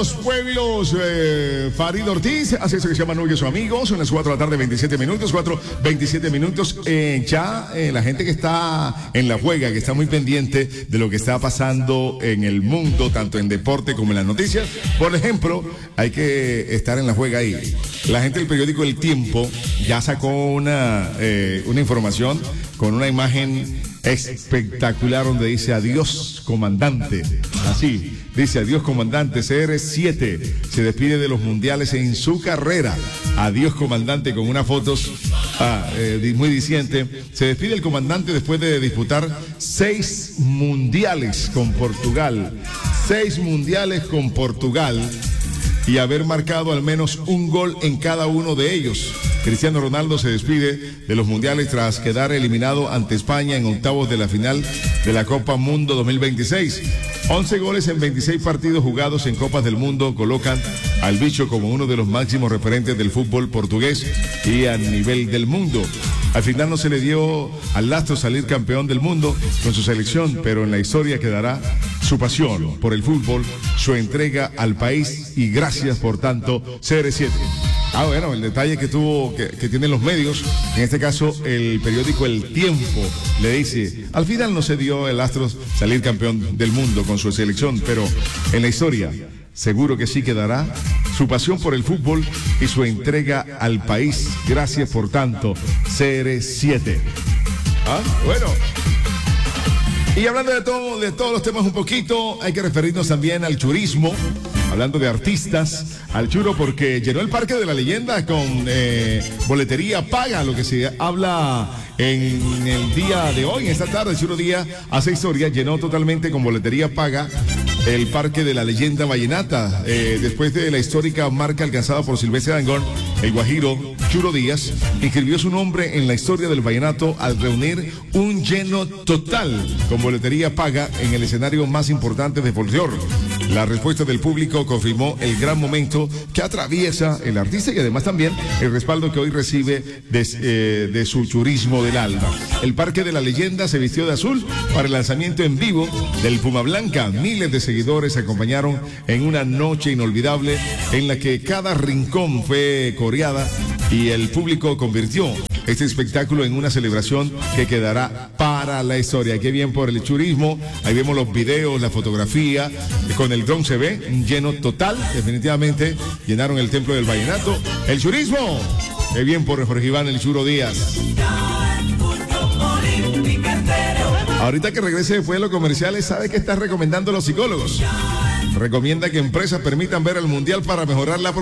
los pueblos, Farid Ortiz, hace eso que se llama Novios o Amigos, son las 4 de la tarde, 27 minutos, 4:27 minutos. La gente que está en la juega, que está muy pendiente de lo que está pasando en el mundo, tanto en deporte como en las noticias. Por ejemplo, hay que estar en la juega ahí. La gente del periódico El Tiempo ya sacó una información con una imagen espectacular donde dice adiós comandante, así dice adiós comandante. CR7 se despide de los mundiales en su carrera. Adiós comandante, con unas fotos muy diciente. Se despide el comandante después de disputar 6 mundiales con Portugal, 6 mundiales con Portugal y haber marcado al menos un gol en cada uno de ellos. Cristiano Ronaldo se despide de los mundiales tras quedar eliminado ante España en octavos de la final de la Copa Mundo 2026. 11 goles en 26 partidos jugados en Copas del Mundo colocan al bicho como uno de los máximos referentes del fútbol portugués y a nivel del mundo. Al final no se le dio al astro salir campeón del mundo con su selección, pero en la historia quedará su pasión por el fútbol, su entrega al país y gracias por tanto, CR7. Bueno, el detalle que tienen los medios, en este caso el periódico El Tiempo, le dice, al final no se dio el astro salir campeón del mundo con su selección, pero en la historia seguro que sí quedará su pasión por el fútbol y su entrega al país. Gracias por tanto, CR7. Bueno. Y hablando de todos los temas un poquito, hay que referirnos también al churismo. Hablando de artistas, al churo, porque llenó el Parque de la Leyenda con boletería paga, lo que se habla en el día de hoy, en esta tarde. El Churo Díaz hace historia, llenó totalmente con boletería paga el Parque de la Leyenda Vallenata. Después de la histórica marca alcanzada por Silvestre Dangond, el guajiro Churo Díaz inscribió su nombre en la historia del vallenato al reunir un lleno total con boletería paga en el escenario más importante de folclore. La respuesta del público confirmó el gran momento que atraviesa el artista y además también el respaldo que hoy recibe de su churismo del alma. El Parque de la Leyenda se vistió de azul para el lanzamiento en vivo del Puma Blanca. Miles de seguidores acompañaron en una noche inolvidable en la que cada rincón fue coreada y el público convirtió este espectáculo en una celebración que quedará para la historia. Qué bien por el churismo. Ahí vemos los videos, la fotografía. Con el dron se ve un lleno total. Definitivamente llenaron el templo del vallenato. El churismo. Qué bien por Jorge Iván El Churo Díaz. Ahorita que regrese después de los comerciales, ¿sabe qué está recomendando los psicólogos? Recomienda que empresas permitan ver el mundial para mejorar la